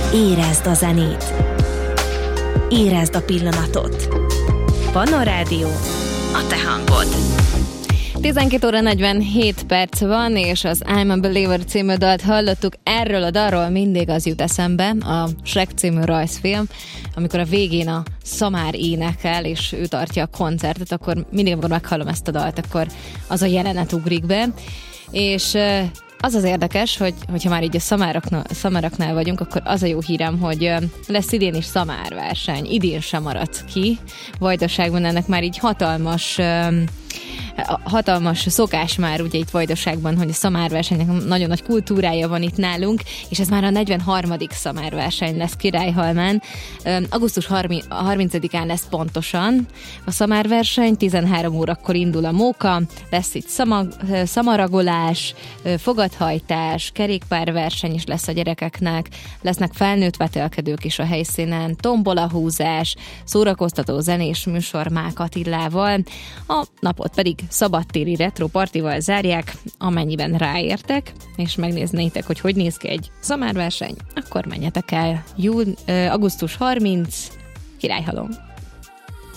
Érezd a zenét. Érezd a pillanatot. Pannon Rádió, a te hangod. 12 óra 47 perc van, és az I'm a Believer című dalt hallottuk. Erről a dalról mindig az jut eszembe, a Shrek című rajzfilm, amikor a végén a szamár énekel, és ő tartja a koncertet, akkor mindig, amikor meghallom ezt a dalt, akkor az a jelenet ugrik be. És az az érdekes, hogyha már így a szamáraknál vagyunk, akkor az a jó hírem, hogy lesz idén is szamárverseny. Idén sem maradt ki. Vajdaságban ennek már így hatalmas szokás már ugye itt Vajdaságban, hogy a szamárversenynek nagyon nagy kultúrája van itt nálunk, és ez már a 43. szamárverseny lesz Királyhalmán. Augusztus 30-án lesz pontosan a szamárverseny, 13 órakor indul a móka, lesz itt szamaragolás, fogathajtás, kerékpárverseny is lesz a gyerekeknek, lesznek felnőtt vetélkedők is a helyszínen, tombolahúzás, szórakoztató zenés műsor Mák Attilával, a napot pedig szabadtéri retro partival zárják, amennyiben ráértek, és megnéznétek, hogy néz ki egy szamárverseny, akkor menjetek el. Augusztus 30, Királyhalom.